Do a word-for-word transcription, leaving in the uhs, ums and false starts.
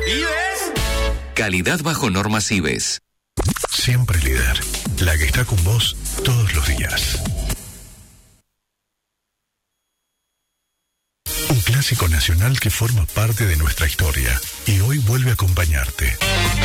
¿Ives? Calidad bajo normas Ives. Siempre líder, la que está con vos todos los días. Un clásico nacional que forma parte de nuestra historia y hoy vuelve a acompañarte.